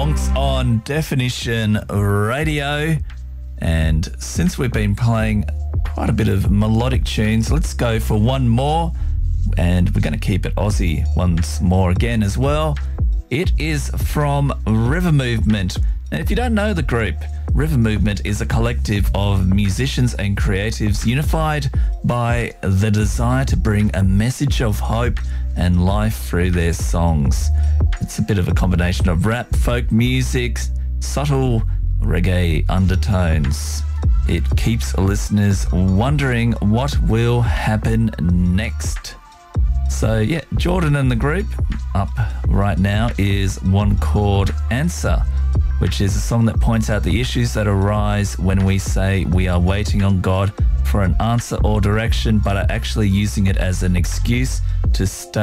Monks on Definition Radio. And since we've been playing quite a bit of melodic tunes, let's go for one more. And we're going to keep it Aussie once more again as well. It is from River Movement. And if you don't know the group, River Movement is a collective of musicians and creatives unified by the desire to bring a message of hope and life through their songs. It's a bit of a combination of rap, folk music, subtle reggae undertones. It keeps listeners wondering what will happen next. So yeah, Jordan and the group up right now is one called Answer, which is a song that points out the issues that arise when we say we are waiting on God for an answer or direction, but are actually using it as an excuse to stay